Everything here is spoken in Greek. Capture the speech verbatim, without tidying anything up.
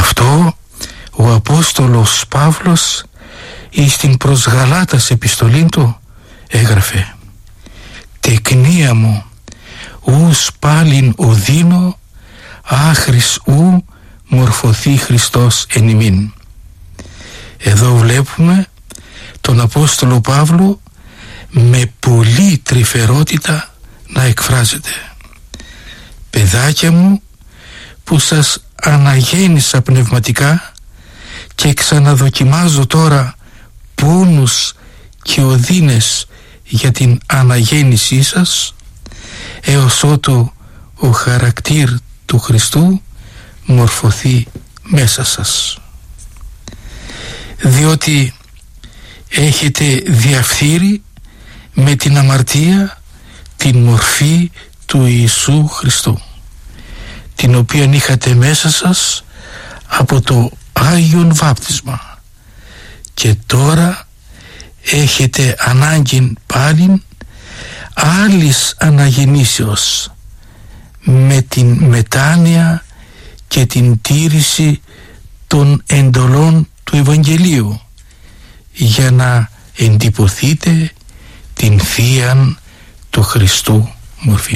αυτό ο Απόστολος Παύλος εις την προς Γαλάτας επιστολή του έγραφε: «Τεκνία μου, ους πάλιν οδύνω, άχρης ου μορφωθεί Χριστός εν ημίν». Εδώ βλέπουμε τον Απόστολο Παύλο με πολύ τρυφερότητα να εκφράζεται: «Παιδάκια μου που σας αναγέννησα πνευματικά και ξαναδοκιμάζω τώρα πόνους και οδύνες για την αναγέννησή σας, έως ότου ο χαρακτήρ του Χριστού μορφωθεί μέσα σας. Διότι έχετε διαφθείρει με την αμαρτία την μορφή του Ιησού Χριστού, την οποία είχατε μέσα σας από το Άγιον Βάπτισμα, και τώρα έχετε ανάγκη πάλιν άλλης αναγεννήσεως με την μετάνοια και την τήρηση των εντολών του Ευαγγελίου, για να εντυπωθείτε την θείαν του Χριστού μορφή».